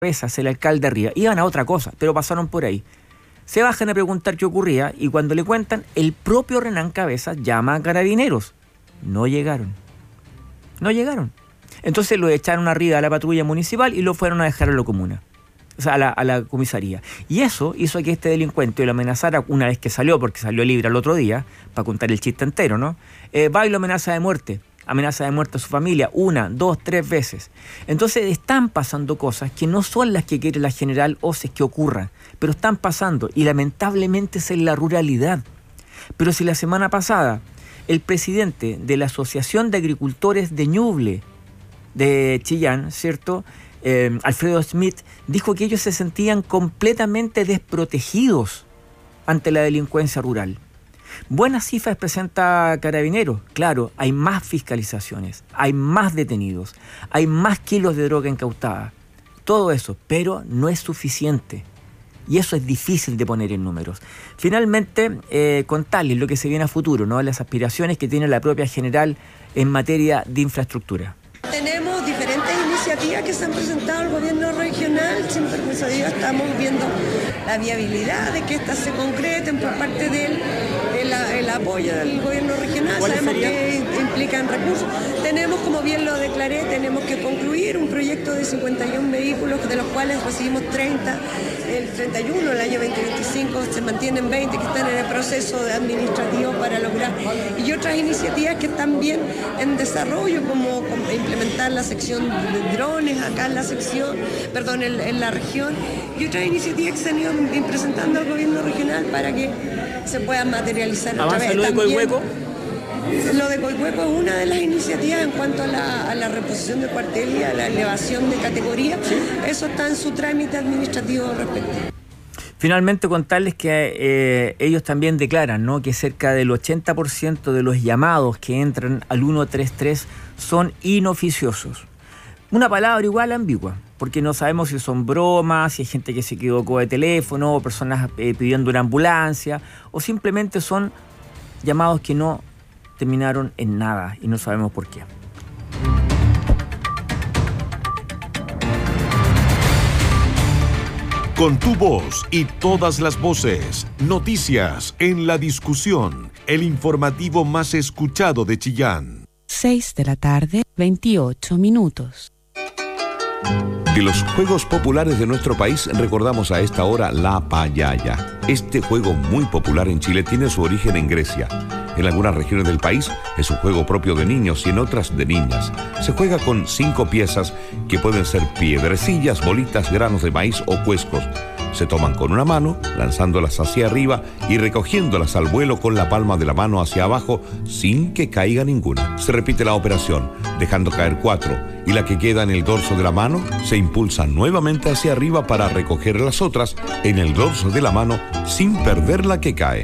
Cabezas, el alcalde arriba. Iban a otra cosa, pero pasaron por ahí. Se bajan a preguntar qué ocurría y cuando le cuentan, el propio Renán Cabezas llama a Carabineros. No llegaron. Entonces lo echaron arriba a la patrulla municipal y lo fueron a dejar a la comuna. O sea, a la comisaría. Y eso hizo que este delincuente lo amenazara una vez que salió, porque salió libre al otro día, para contar el chiste entero, ¿no? Va y lo amenaza de muerte a su familia 1, 2, 3 veces. Entonces están pasando cosas que no son las que quiere la general Oces que ocurran, pero están pasando y lamentablemente es en la ruralidad. Pero si la semana pasada el presidente de la Asociación de Agricultores de Ñuble de Chillán, ¿cierto?, Alfredo Smith, dijo que ellos se sentían completamente desprotegidos ante la delincuencia rural. Buenas cifras presenta Carabineros. Claro, hay más fiscalizaciones, hay más detenidos, hay más kilos de droga incautada. Todo eso, pero no es suficiente. Y eso es difícil de poner en números. Finalmente, contarles lo que se viene a futuro, ¿no? Las aspiraciones que tiene la propia general en materia de infraestructura. Tenemos diferentes iniciativas que se han presentado al gobierno regional. Sin permiso de Dios, estamos viendo la viabilidad de que estas se concreten por parte del apoyo del gobierno regional. Sabemos que implican recursos. Tenemos, como bien lo declaré, tenemos que concluir un proyecto de 51 vehículos, de los cuales recibimos 30, el 31, el año 2025, se mantienen 20 que están en el proceso administrativo para lograr. Y otras iniciativas que están bien en desarrollo, como implementar la sección de drones acá en la sección, en la región, y otras iniciativas que se han ido presentando al gobierno regional para que se puedan materializar a través. ¿Avanza lo de Coihueco? Lo de Coihueco es una de las iniciativas en cuanto a la reposición de cuartel y a la elevación de categoría. ¿Sí? Eso está en su trámite administrativo respectivo. Finalmente contarles que ellos también declaran, ¿no?, que cerca del 80% de los llamados que entran al 133 son inoficiosos. Una palabra igual ambigua, porque no sabemos si son bromas, si hay gente que se equivocó de teléfono, o personas pidiendo una ambulancia, o simplemente son llamados que no terminaron en nada y no sabemos por qué. Con tu voz y todas las voces, noticias en la discusión, el informativo más escuchado de Chillán. 6:28 p.m. De los juegos populares de nuestro país recordamos a esta hora la payaya. Este juego muy popular en Chile tiene su origen en Grecia. En algunas regiones del país es un juego propio de niños y en otras de niñas. Se juega con 5 piezas que pueden ser piedrecillas, bolitas, granos de maíz o cuescos. Se toman con una mano, lanzándolas hacia arriba y recogiéndolas al vuelo con la palma de la mano hacia abajo sin que caiga ninguna. Se repite la operación, dejando caer 4, y la que queda en el dorso de la mano se impulsa nuevamente hacia arriba para recoger las otras en el dorso de la mano sin perder la que cae.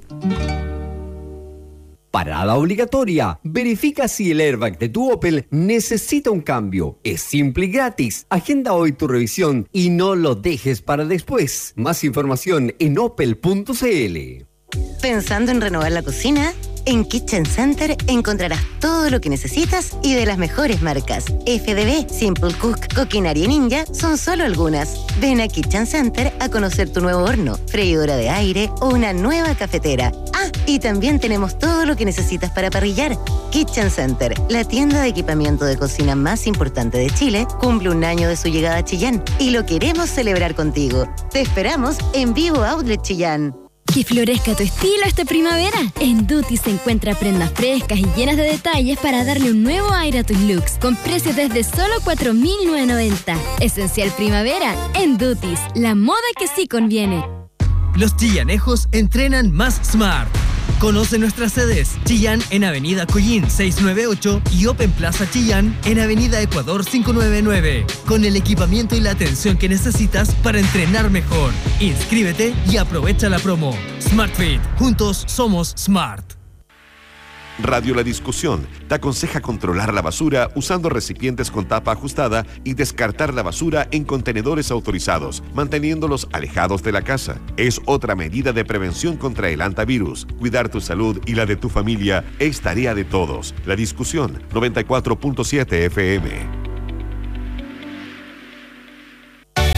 Parada obligatoria. Verifica si el airbag de tu Opel necesita un cambio. Es simple y gratis. Agenda hoy tu revisión y no lo dejes para después. Más información en opel.cl. ¿Pensando en renovar la cocina? En Kitchen Center encontrarás todo lo que necesitas y de las mejores marcas. FDB, Simple Cook, Coquinaria Ninja son solo algunas. Ven a Kitchen Center a conocer tu nuevo horno, freidora de aire o una nueva cafetera. Ah, y también tenemos todo lo que necesitas para parrillar. Kitchen Center, la tienda de equipamiento de cocina más importante de Chile, cumple 1 año de su llegada a Chillán y lo queremos celebrar contigo. Te esperamos en Vivo Outlet Chillán. Que florezca tu estilo esta primavera. En Duty se encuentra prendas frescas y llenas de detalles para darle un nuevo aire a tus looks, con precios desde solo $4,990. Esencial primavera en Duty, la moda que sí conviene. Los chillanejos entrenan más smart. Conoce nuestras sedes: Chillán en Avenida Collín 698 y Open Plaza Chillán en Avenida Ecuador 599, con el equipamiento y la atención que necesitas para entrenar mejor. Inscríbete y aprovecha la promo. SmartFit, juntos somos smart. Radio La Discusión te aconseja controlar la basura usando recipientes con tapa ajustada y descartar la basura en contenedores autorizados, manteniéndolos alejados de la casa. Es otra medida de prevención contra el hantavirus. Cuidar tu salud y la de tu familia es tarea de todos. La Discusión, 94.7 FM.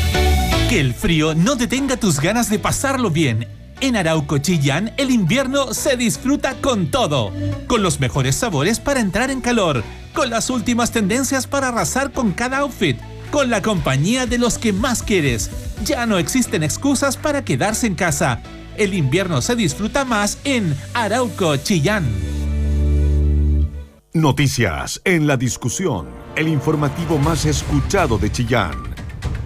Que el frío no detenga tus ganas de pasarlo bien. En Arauco Chillán, el invierno se disfruta con todo. Con los mejores sabores para entrar en calor. Con las últimas tendencias para arrasar con cada outfit. Con la compañía de los que más quieres. Ya no existen excusas para quedarse en casa. El invierno se disfruta más en Arauco Chillán. Noticias en la discusión. El informativo más escuchado de Chillán.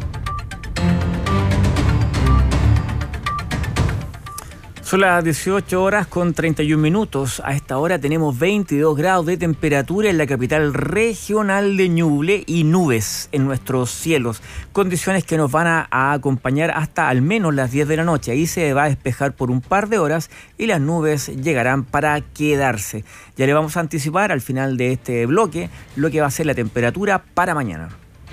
Son las 18 horas con 31 minutos. A esta hora tenemos 22 grados de temperatura en la capital regional de Ñuble y nubes en nuestros cielos. Condiciones que nos van a acompañar hasta al menos las 10 de la noche. Ahí se va a despejar por un par de horas y las nubes llegarán para quedarse. Ya le vamos a anticipar al final de este bloque lo que va a ser la temperatura para mañana.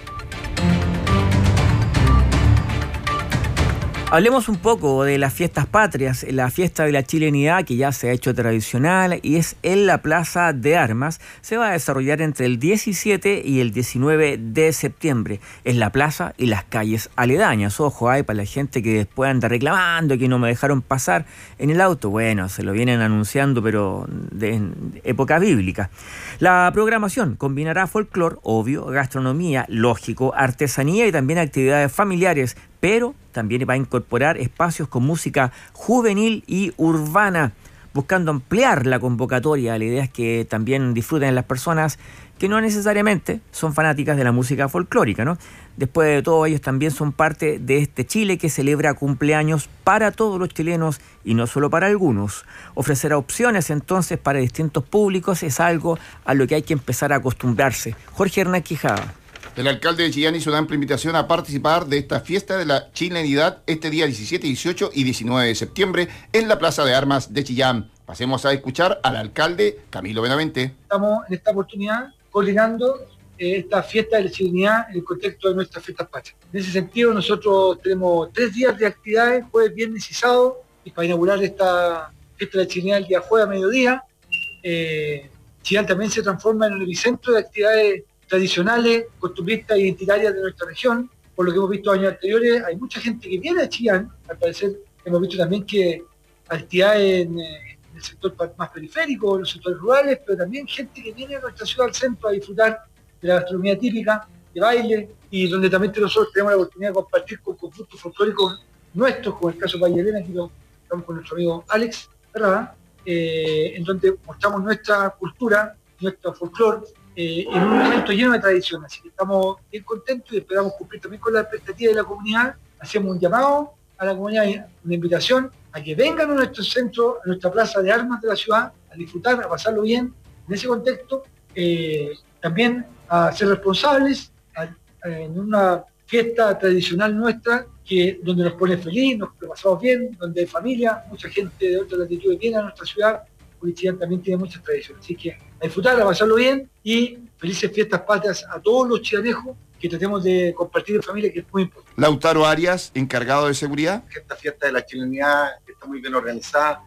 Hablemos un poco de las fiestas patrias, la fiesta de la chilenidad que ya se ha hecho tradicional y es en la Plaza de Armas. Se va a desarrollar entre el 17 y el 19 de septiembre. Es la plaza y las calles aledañas. Ojo, para la gente que después anda reclamando que no me dejaron pasar en el auto. Bueno, se lo vienen anunciando, pero en época bíblica. La programación combinará folclore, obvio, gastronomía, lógico, artesanía y también actividades familiares, pero también va a incorporar espacios con música juvenil y urbana, buscando ampliar la convocatoria. La idea es que también disfruten las personas que no necesariamente son fanáticas de la música folclórica, ¿no? Después de todo, ellos también son parte de este Chile que celebra cumpleaños para todos los chilenos y no solo para algunos. Ofrecer opciones entonces para distintos públicos es algo a lo que hay que empezar a acostumbrarse. Jorge Hernán Quijada. El alcalde de Chillán hizo una amplia invitación a participar de esta fiesta de la chilenidad este día 17, 18 y 19 de septiembre en la Plaza de Armas de Chillán. Pasemos a escuchar al alcalde Camilo Benavente. Estamos en esta oportunidad coordinando esta fiesta de la chilenidad en el contexto de nuestras fiestas patrias. En ese sentido, nosotros tenemos 3 días de actividades, jueves, viernes y sábado, y para inaugurar esta fiesta de la chilenidad el día jueves a mediodía. Chillán también se transforma en el epicentro de actividades tradicionales, costumbristas e identitarias de nuestra región. Por lo que hemos visto años anteriores, hay mucha gente que viene a Chillán. Al parecer hemos visto también que actividades en el sector más periférico, en los sectores rurales, pero también gente que viene a nuestra ciudad al centro a disfrutar de la gastronomía típica, de baile, y donde también nosotros tenemos la oportunidad de compartir con conjuntos folclóricos nuestros, como el caso de Valle Elena, aquí estamos con nuestro amigo Alex Ferrada, en donde mostramos nuestra cultura, nuestro folclore, en un momento lleno de tradición. Así que estamos bien contentos y esperamos cumplir también con la expectativa de la comunidad. Hacemos un llamado a la comunidad, una invitación a que vengan a nuestro centro, a nuestra plaza de armas de la ciudad, a disfrutar, a pasarlo bien en ese contexto, también a ser responsables en una fiesta tradicional nuestra, donde nos pone feliz, nos pasamos bien, donde hay familia, mucha gente de otras latitudes viene a nuestra ciudad, porque Chillán también tiene muchas tradiciones. Así que a disfrutar, a pasarlo bien y felices fiestas patrias a todos los chillanejos que tratemos de compartir en familia, que es muy importante. Lautaro Arias, encargado de seguridad. Esta fiesta de la chilenidad está muy bien organizada.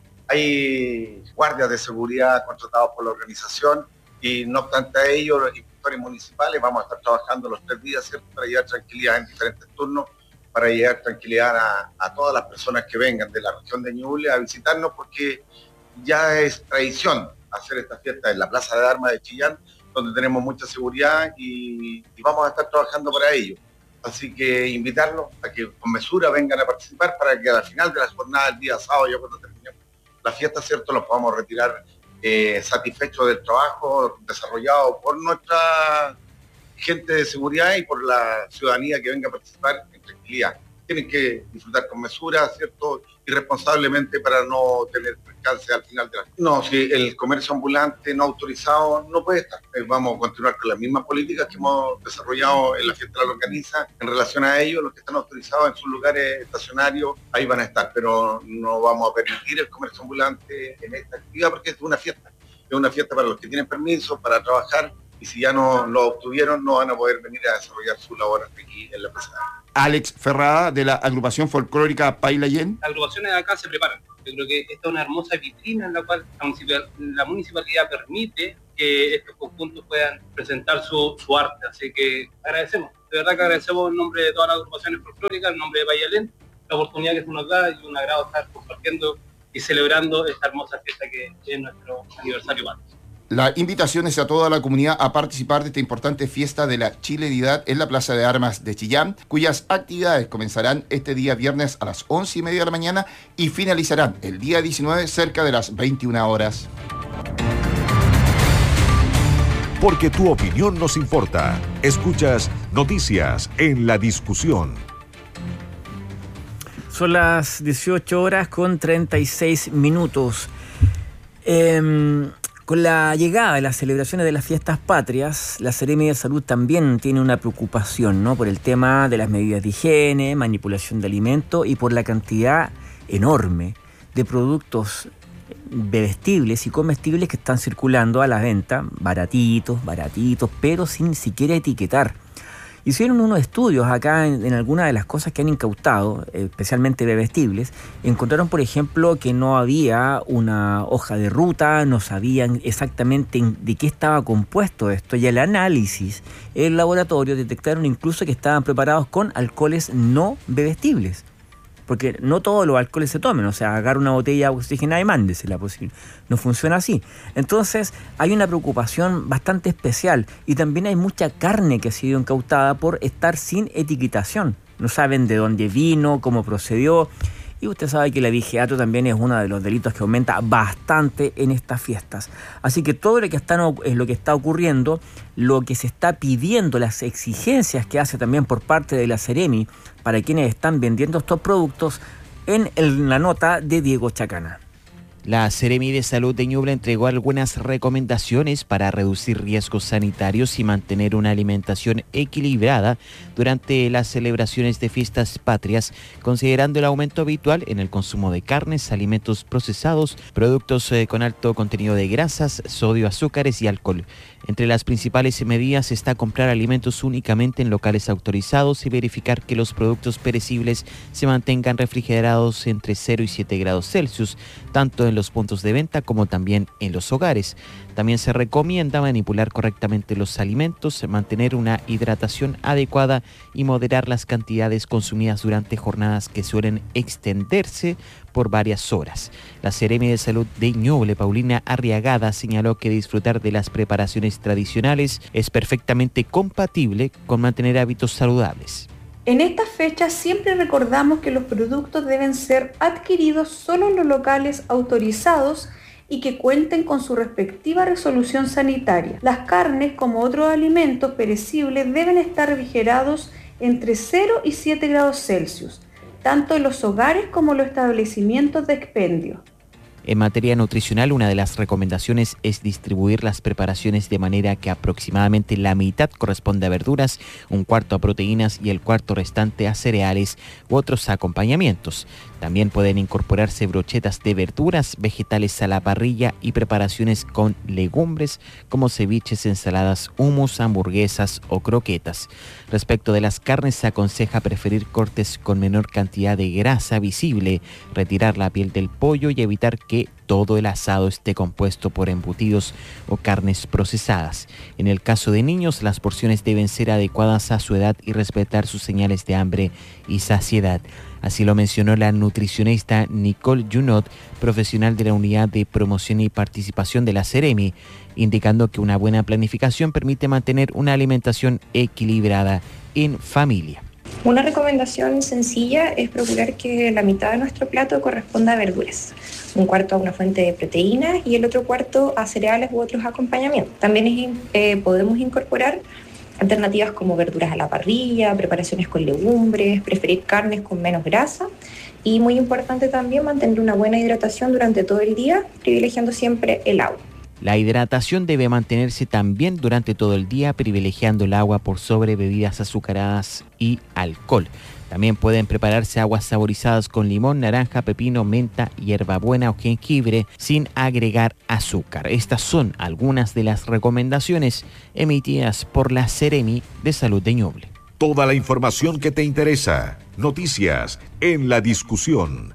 Hay guardias de seguridad contratados por la organización y no obstante a ello, los inspectores municipales vamos a estar trabajando los 3 días, ¿cierto?, para llevar tranquilidad en diferentes turnos, para llevar tranquilidad a todas las personas que vengan de la región de Ñuble a visitarnos, porque ya es tradición hacer esta fiesta en la Plaza de Armas de Chillán, donde tenemos mucha seguridad y vamos a estar trabajando para ello. Así que invitarlos a que con mesura vengan a participar para que al final de la jornada, el día sábado, ya cuando terminemos la fiesta, ¿cierto?, nos podamos retirar satisfechos del trabajo desarrollado por nuestra gente de seguridad y por la ciudadanía que venga a participar en tranquilidad. Tienen que disfrutar con mesura, ¿cierto?, y responsablemente para no tener percance al final de la... No, si el comercio ambulante no autorizado no puede estar. Vamos a continuar con las mismas políticas que hemos desarrollado en la fiesta de la longaniza. En relación a ellos, los que están autorizados en sus lugares estacionarios, ahí van a estar, pero no vamos a permitir el comercio ambulante en esta actividad porque es una fiesta. Es una fiesta para los que tienen permiso, para trabajar, y si ya no lo obtuvieron, no van a poder venir a desarrollar su labor aquí en la plaza. Alex Ferrada, de la agrupación folclórica Pailayén. Las agrupaciones de acá se preparan. Yo creo que esta es una hermosa vitrina en la cual la municipalidad permite que estos conjuntos puedan presentar su arte. Así que agradecemos de verdad que agradecemos en nombre de todas las agrupaciones folclóricas, en nombre de Payalén, la oportunidad que se nos da y un agrado estar compartiendo y celebrando esta hermosa fiesta que es nuestro aniversario patrio. La invitación es a toda la comunidad a participar de esta importante fiesta de la chilenidad en la Plaza de Armas de Chillán, cuyas actividades comenzarán este día viernes a las 11:30 de la mañana y finalizarán el día 19 cerca de las 21 horas. Porque tu opinión nos importa. Escuchas Noticias en la Discusión. Son las 18:36. Con la llegada de las celebraciones de las fiestas patrias, la Seremi de Salud también tiene una preocupación, ¿no?, por el tema de las medidas de higiene, manipulación de alimentos y por la cantidad enorme de productos bebestibles y comestibles que están circulando a la venta, baratitos, pero sin siquiera etiquetar. Hicieron unos estudios acá en algunas de las cosas que han incautado, especialmente bebestibles. Encontraron, por ejemplo, que no había una hoja de ruta, no sabían exactamente de qué estaba compuesto esto. Y al análisis, el laboratorio detectaron incluso que estaban preparados con alcoholes no bebestibles. Porque no todos los alcoholes se tomen, o sea, agarra una botella oxigenada y mándesela, pues no funciona así. Entonces hay una preocupación bastante especial y también hay mucha carne que ha sido incautada por estar sin etiquetación. No saben de dónde vino, cómo procedió. Y usted sabe que el abigeato también es uno de los delitos que aumenta bastante en estas fiestas. Así que todo lo que está ocurriendo, lo que se está pidiendo, las exigencias que hace también por parte de la Seremi para quienes están vendiendo estos productos, en la nota de Diego Chacana. La Seremi de Salud de Ñuble entregó algunas recomendaciones para reducir riesgos sanitarios y mantener una alimentación equilibrada durante las celebraciones de fiestas patrias, considerando el aumento habitual en el consumo de carnes, alimentos procesados, productos con alto contenido de grasas, sodio, azúcares y alcohol. Entre las principales medidas está comprar alimentos únicamente en locales autorizados y verificar que los productos perecibles se mantengan refrigerados entre 0 y 7 grados Celsius, tanto en los puntos de venta como también en los hogares. También se recomienda manipular correctamente los alimentos, mantener una hidratación adecuada y moderar las cantidades consumidas durante jornadas que suelen extenderse por varias horas. La Seremi de Salud de Ñuble, Paulina Arriagada, señaló que disfrutar de las preparaciones tradicionales es perfectamente compatible con mantener hábitos saludables. En estas fechas siempre recordamos que los productos deben ser adquiridos solo en los locales autorizados y que cuenten con su respectiva resolución sanitaria. Las carnes, como otros alimentos perecibles, deben estar refrigerados entre 0 y 7 grados Celsius, tanto en los hogares como en los establecimientos de expendio. En materia nutricional, una de las recomendaciones es distribuir las preparaciones de manera que aproximadamente la mitad corresponde a verduras, un cuarto a proteínas y el cuarto restante a cereales u otros acompañamientos. También pueden incorporarse brochetas de verduras, vegetales a la parrilla y preparaciones con legumbres como ceviches, ensaladas, hummus, hamburguesas o croquetas. Respecto de las carnes, se aconseja preferir cortes con menor cantidad de grasa visible, retirar la piel del pollo y evitar que todo el asado esté compuesto por embutidos o carnes procesadas. En el caso de niños, las porciones deben ser adecuadas a su edad y respetar sus señales de hambre y saciedad. Así lo mencionó la nutricionista Nicole Junot, profesional de la Unidad de Promoción y Participación de la Seremi, indicando que una buena planificación permite mantener una alimentación equilibrada en familia. Una recomendación sencilla es procurar que la mitad de nuestro plato corresponda a verduras, un cuarto a una fuente de proteínas y el otro cuarto a cereales u otros acompañamientos. También podemos incorporar alternativas como verduras a la parrilla, preparaciones con legumbres, preferir carnes con menos grasa y, muy importante también, mantener una buena hidratación durante todo el día, privilegiando siempre el agua. La hidratación debe mantenerse también durante todo el día, privilegiando el agua por sobre bebidas azucaradas y alcohol. También pueden prepararse aguas saborizadas con limón, naranja, pepino, menta, hierbabuena o jengibre sin agregar azúcar. Estas son algunas de las recomendaciones emitidas por la Seremi de Salud de Ñuble. Toda la información que te interesa. Noticias en la Discusión.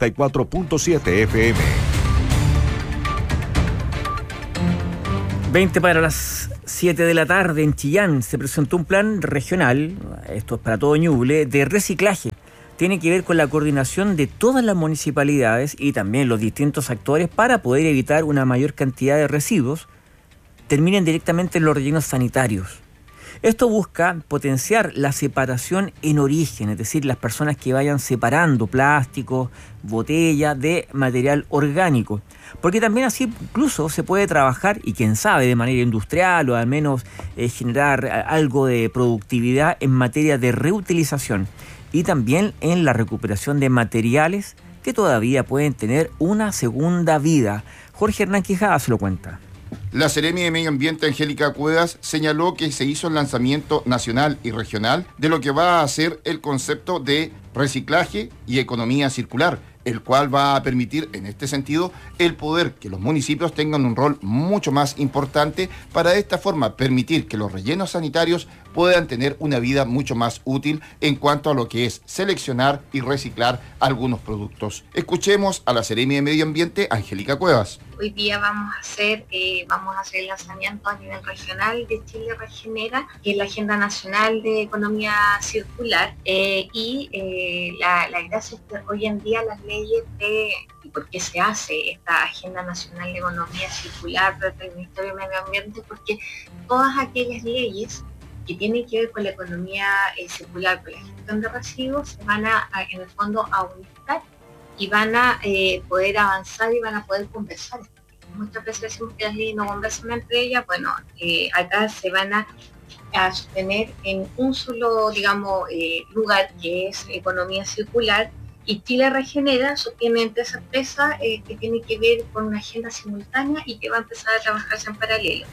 94.7 FM. 20 para las 7 de la tarde en Chillán se presentó un plan regional, esto es para todo Ñuble, de reciclaje. Tiene que ver con la coordinación de todas las municipalidades y también los distintos actores para poder evitar una mayor cantidad de residuos terminen directamente en los rellenos sanitarios. Esto busca potenciar la separación en origen, es decir, las personas que vayan separando plástico, botella de material orgánico. Porque también así incluso se puede trabajar, y quién sabe, de manera industrial o al menos generar algo de productividad en materia de reutilización y también en la recuperación de materiales que todavía pueden tener una segunda vida. Jorge Hernán Quijada se lo cuenta. La Seremi de Medio Ambiente, Angélica Cuevas, señaló que se hizo el lanzamiento nacional y regional de lo que va a ser el concepto de reciclaje y economía circular, el cual va a permitir, en este sentido, el poder que los municipios tengan un rol mucho más importante para de esta forma permitir que los rellenos sanitarios puedan tener una vida mucho más útil en cuanto a lo que es seleccionar y reciclar algunos productos. Escuchemos a la Seremi de Medio Ambiente, Angélica Cuevas. Hoy día vamos a hacer el lanzamiento a nivel regional de Chile Regenera, que es la Agenda Nacional de Economía Circular, la gracia es que hoy en día las leyes y por qué se hace esta Agenda Nacional de Economía Circular desde el Ministerio de Medio Ambiente, porque todas aquellas leyes que tienen que ver con la economía circular, con la gestión de residuos, se van en el fondo a unificar y van a poder avanzar y van a poder conversar. Muchas veces decimos que las leyes no conversan entre ellas. Bueno, acá se van a sostener en un solo, lugar, que es economía circular, y Chile Regenera sostiene entre esa empresa que tiene que ver con una agenda simultánea y que va a empezar a trabajarse en paralelo.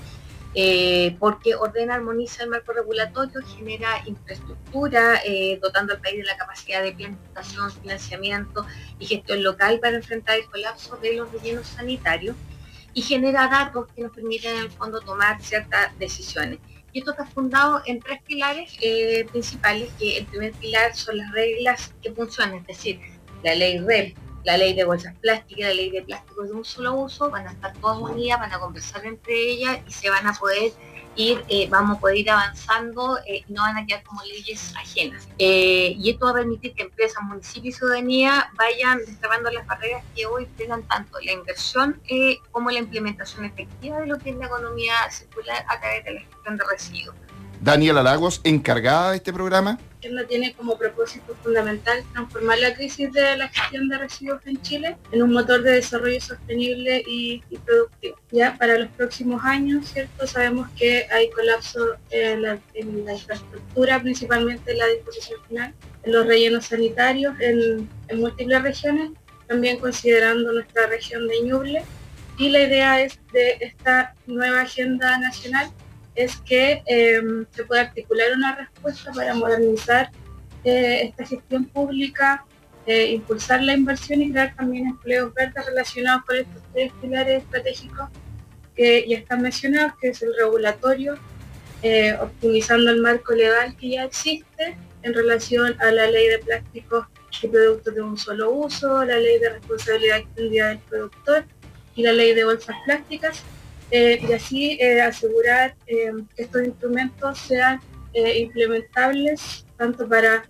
Porque ordena, armoniza el marco regulatorio, genera infraestructura, dotando al país de la capacidad de planificación, financiamiento y gestión local para enfrentar el colapso de los rellenos sanitarios, y genera datos que nos permiten en el fondo tomar ciertas decisiones. Y esto está fundado en 3 pilares principales, que el primer pilar son las reglas que funcionan, es decir, la ley REP, la ley de bolsas plásticas, la ley de plásticos de un solo uso, van a estar todas unidas, van a conversar entre ellas y se van a poder vamos a poder ir avanzando y no van a quedar como leyes ajenas. Y esto va a permitir que empresas, municipios y ciudadanía vayan desterrando las barreras que hoy frenan tanto la inversión como la implementación efectiva de lo que es la economía circular a través de la gestión de residuos. Daniela Lagos, encargada de este programa. No tiene como propósito fundamental transformar la crisis de la gestión de residuos en Chile en un motor de desarrollo sostenible y productivo. Ya para los próximos años, ¿cierto? Sabemos que hay colapso en la infraestructura, principalmente en la disposición final, en los rellenos sanitarios, en múltiples regiones, también considerando nuestra región de Ñuble. Y la idea es de esta nueva agenda nacional es que se pueda articular una respuesta para modernizar esta gestión pública, impulsar la inversión y crear también empleos verdes relacionados con estos 3 pilares estratégicos que ya están mencionados, que es el regulatorio, optimizando el marco legal que ya existe en relación a la ley de plásticos y productos de un solo uso, la ley de responsabilidad extendida del productor y la ley de bolsas plásticas. Y así asegurar que estos instrumentos sean implementables tanto para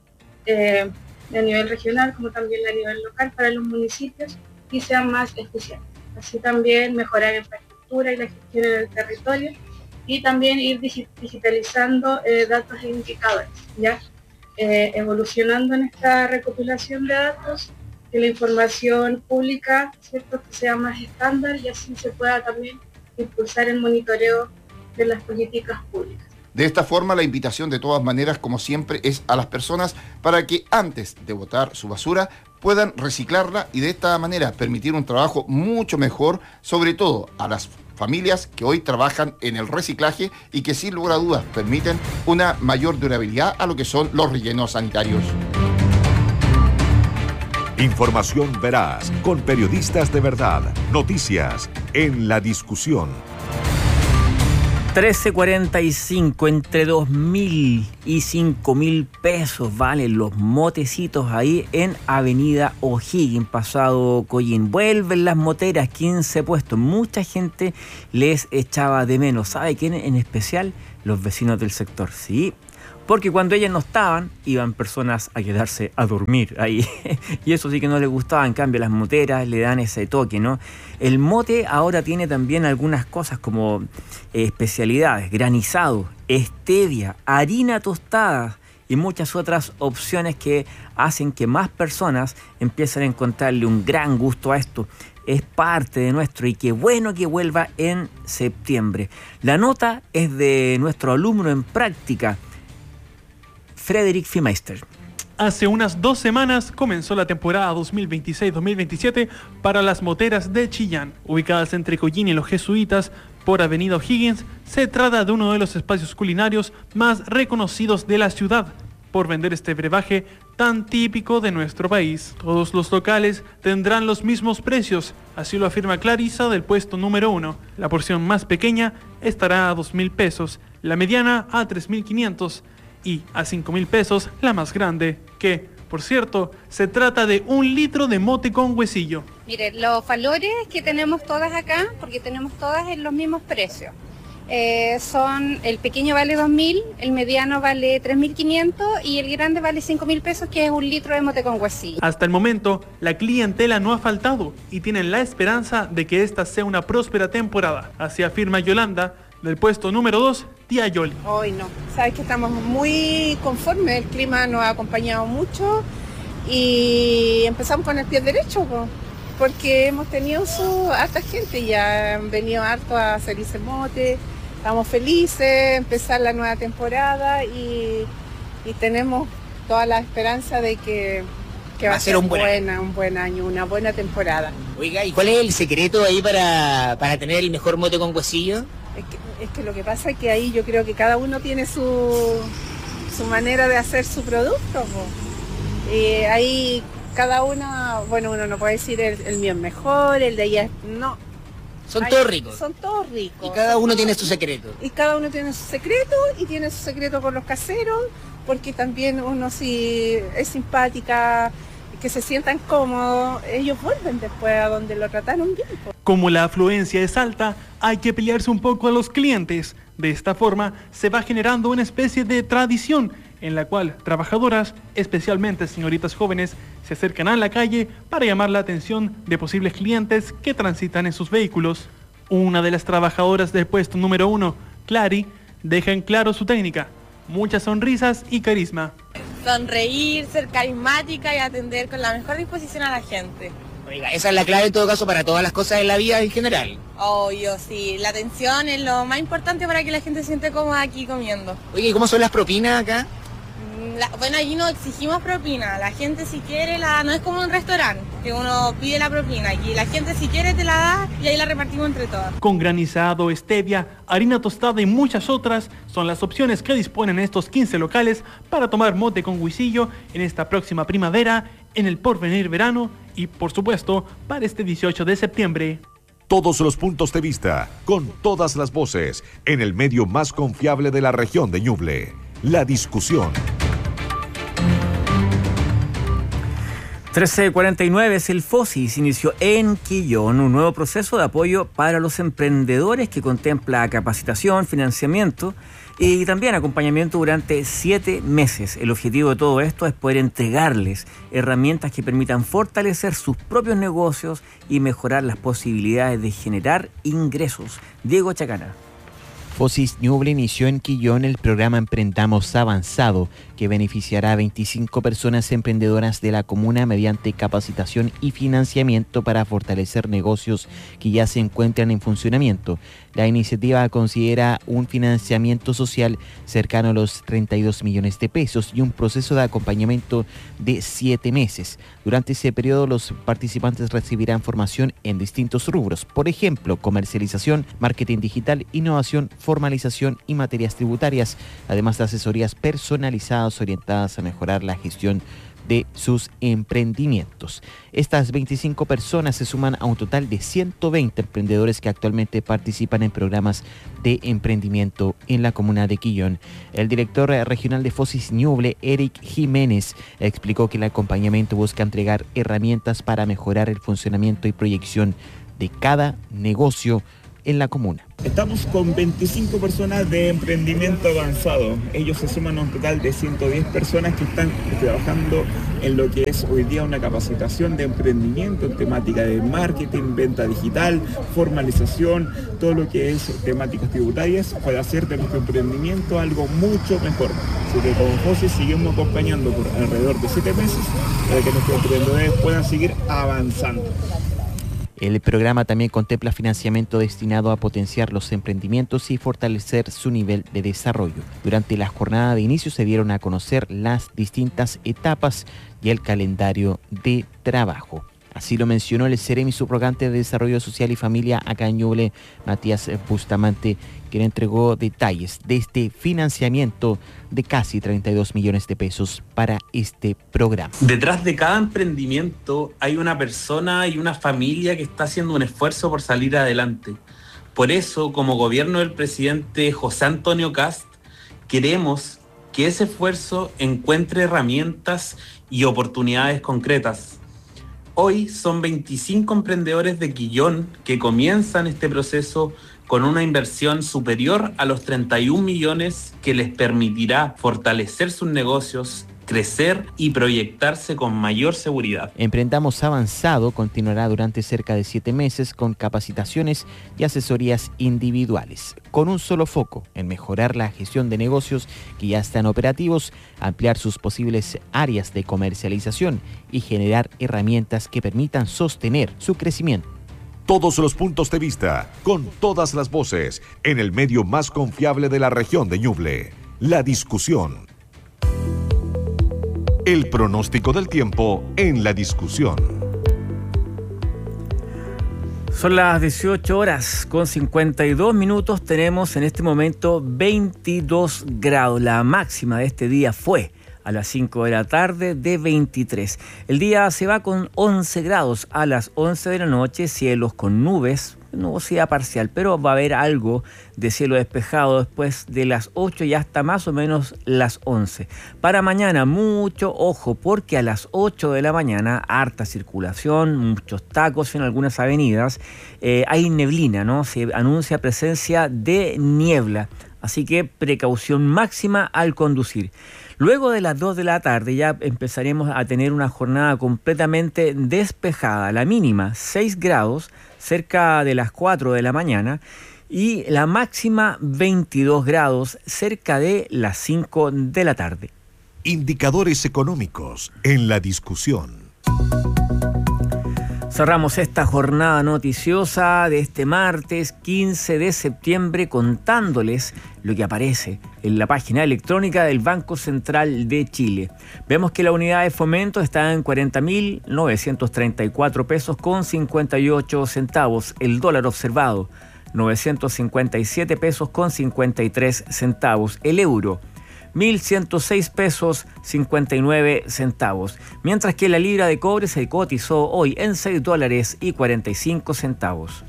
a nivel regional como también a nivel local para los municipios y sean más eficientes. Así también mejorar la infraestructura y la gestión en el territorio y también ir digitalizando datos e indicadores, ¿ya? Evolucionando en esta recopilación de datos, que la información pública, ¿cierto?, que sea más estándar y así se pueda también impulsar el monitoreo de las políticas públicas. De esta forma, la invitación de todas maneras, como siempre, es a las personas para que antes de botar su basura puedan reciclarla y de esta manera permitir un trabajo mucho mejor, sobre todo a las familias que hoy trabajan en el reciclaje y que sin lugar a dudas permiten una mayor durabilidad a lo que son los rellenos sanitarios. Información veraz, con periodistas de verdad. Noticias en La Discusión. 13.45, entre 2.000 y 5.000 pesos valen los motecitos ahí en Avenida O'Higgins, pasado Collín. Vuelven las moteras, 15 puestos. Mucha gente les echaba de menos. ¿Sabe quién en especial? Los vecinos del sector, sí. Porque cuando ellas no estaban, iban personas a quedarse a dormir ahí. Y eso sí que no les gustaba. En cambio, las moteras le dan ese toque, ¿no? El mote ahora tiene también algunas cosas como especialidades: granizado, stevia, harina tostada y muchas otras opciones que hacen que más personas empiecen a encontrarle un gran gusto a esto. Es parte de nuestro, y qué bueno que vuelva en septiembre. La nota es de nuestro alumno en práctica, Frederick Fiemeister. Hace unas 2 semanas comenzó la temporada 2026-2027 para las moteras de Chillán, ubicadas entre Collín y Los Jesuitas por Avenida O'Higgins. Se trata de uno de los espacios culinarios más reconocidos de la ciudad por vender este brebaje tan típico de nuestro país. Todos los locales tendrán los mismos precios, así lo afirma Clarisa del puesto número 1. La porción más pequeña estará a 2.000 pesos, la mediana a 3.500 y a 5.000 pesos la más grande, que, por cierto, se trata de 1 litro de mote con huesillo. Mire, los valores que tenemos todas acá, porque tenemos todas en los mismos precios, son: el pequeño vale 2.000, el mediano vale 3.500 y el grande vale 5.000 pesos, que es 1 litro de mote con huesillo. Hasta el momento, la clientela no ha faltado y tienen la esperanza de que esta sea una próspera temporada. Así afirma Yolanda, del puesto número 2, Tía Yoli. Hoy no, sabes que estamos muy conformes, el clima nos ha acompañado mucho y empezamos con el pie derecho, porque hemos tenido harta gente, ya han venido harto a hacerse mote, estamos felices, empezar la nueva temporada y tenemos toda la esperanza de que va a ser un buen año, una buena temporada. Oiga, ¿y cuál es el secreto ahí para tener el mejor mote con huesillo? Es que lo que pasa es que ahí yo creo que cada uno tiene su manera de hacer su producto. Ahí cada uno, bueno, uno no puede decir el mío es mejor, el de ella no. Son todos ricos. Son todos ricos. Y cada uno tiene su secreto. Y cada uno tiene su secreto, y tiene su secreto con los caseros, porque también uno, si es simpática, que se sientan cómodos, ellos vuelven después a donde lo trataron bien. Como la afluencia es alta, hay que pelearse un poco a los clientes. De esta forma se va generando una especie de tradición en la cual trabajadoras, especialmente señoritas jóvenes, se acercan a la calle para llamar la atención de posibles clientes que transitan en sus vehículos. Una de las trabajadoras del puesto número 1, Clary, deja en claro su técnica: muchas sonrisas y carisma. Sonreír, ser carismática y atender con la mejor disposición a la gente. Oiga, esa es la clave en todo caso para todas las cosas de la vida en general. Obvio, sí. La atención es lo más importante para que la gente se siente cómoda aquí comiendo. Oye, ¿y cómo son las propinas acá? Bueno, allí no exigimos propina. La gente si quiere no es como un restaurante, que uno pide la propina. Aquí la gente si quiere te la da y ahí la repartimos entre todas. Con granizado, stevia, harina tostada y muchas otras son las opciones que disponen estos 15 locales para tomar mote con huisillo en esta próxima primavera, en el porvenir verano y, por supuesto, para este 18 de septiembre. Todos los puntos de vista, con todas las voces, en el medio más confiable de la región de Ñuble. La Discusión. 13.49, el FOSIS inició en Quillón un nuevo proceso de apoyo para los emprendedores que contempla capacitación, financiamiento y también acompañamiento durante 7 meses. El objetivo de todo esto es poder entregarles herramientas que permitan fortalecer sus propios negocios y mejorar las posibilidades de generar ingresos. Diego Chacana. FOSIS Ñuble inició en Quillón el programa Emprendamos Avanzado, que beneficiará a 25 personas emprendedoras de la comuna mediante capacitación y financiamiento para fortalecer negocios que ya se encuentran en funcionamiento. La iniciativa considera un financiamiento social cercano a los 32 millones de pesos y un proceso de acompañamiento de 7 meses. Durante ese periodo, los participantes recibirán formación en distintos rubros, por ejemplo, comercialización, marketing digital, innovación, formalización y materias tributarias, además de asesorías personalizadas orientadas a mejorar la gestión de sus emprendimientos. Estas 25 personas se suman a un total de 120 emprendedores que actualmente participan en programas de emprendimiento en la comuna de Quillón. El director regional de Fosis Ñuble, Eric Jiménez, explicó que el acompañamiento busca entregar herramientas para mejorar el funcionamiento y proyección de cada negocio en la comuna. Estamos con 25 personas de emprendimiento avanzado. Ellos se suman a un total de 110 personas que están trabajando en lo que es hoy día una capacitación de emprendimiento en temática de marketing, venta digital, formalización, todo lo que es temáticas tributarias para hacer de nuestro emprendimiento algo mucho mejor. Así que con José seguimos acompañando por alrededor de 7 meses para que nuestros emprendedores puedan seguir avanzando. El programa también contempla financiamiento destinado a potenciar los emprendimientos y fortalecer su nivel de desarrollo. Durante la jornada de inicio se dieron a conocer las distintas etapas y el calendario de trabajo. Así lo mencionó el Ceremi subrogante de Desarrollo Social y Familia acá en Ñuble, Matías Bustamante, quien entregó detalles de este financiamiento de casi 32 millones de pesos para este programa. Detrás de cada emprendimiento hay una persona y una familia que está haciendo un esfuerzo por salir adelante. Por eso, como gobierno del presidente José Antonio Kast, queremos que ese esfuerzo encuentre herramientas y oportunidades concretas. Hoy son 25 emprendedores de Quillón que comienzan este proceso con una inversión superior a los 31 millones que les permitirá fortalecer sus negocios, crecer y proyectarse con mayor seguridad. Emprendamos Avanzado continuará durante cerca de 7 meses con capacitaciones y asesorías individuales, con un solo foco en mejorar la gestión de negocios que ya están operativos, ampliar sus posibles áreas de comercialización y generar herramientas que permitan sostener su crecimiento. Todos los puntos de vista, con todas las voces, en el medio más confiable de la región de Ñuble. La discusión. El pronóstico del tiempo en La Discusión. Son las 18 horas con 52 minutos. Tenemos en este momento 22 grados. La máxima de este día fue a las 5 de la tarde de 23. El día se va con 11 grados a las 11 de la noche, cielos con nubes, nubosidad parcial, pero va a haber algo de cielo despejado después de las 8 y hasta más o menos las 11. Para mañana, mucho ojo, porque a las 8 de la mañana, harta circulación, muchos tacos en algunas avenidas, hay neblina, ¿no? Se anuncia presencia de niebla, así que precaución máxima al conducir. Luego de las 2 de la tarde ya empezaremos a tener una jornada completamente despejada. La mínima 6 grados cerca de las 4 de la mañana y la máxima 22 grados cerca de las 5 de la tarde. Indicadores económicos en La Discusión. Cerramos esta jornada noticiosa de este martes 15 de septiembre contándoles lo que aparece en la página electrónica del Banco Central de Chile. Vemos que la unidad de fomento está en 40.934 pesos con 58 centavos. El dólar observado, 957 pesos con 53 centavos. El euro, 1.106 pesos 59 centavos, mientras que la libra de cobre se cotizó hoy en $6.45.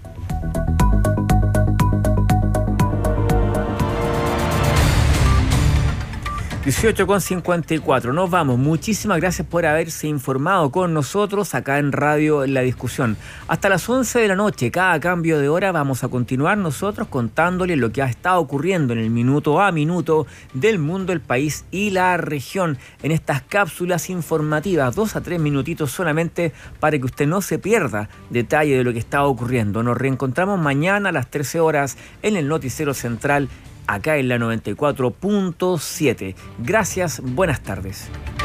18:54. Nos vamos. Muchísimas gracias por haberse informado con nosotros acá en Radio La Discusión. Hasta las 11 de la noche, cada cambio de hora, vamos a continuar nosotros contándoles lo que ha estado ocurriendo en el minuto a minuto del mundo, el país y la región en estas cápsulas informativas. 2 a 3 minutitos solamente para que usted no se pierda detalle de lo que está ocurriendo. Nos reencontramos mañana a las 13 horas en el Noticiero Central acá en la 94.7. Gracias, buenas tardes.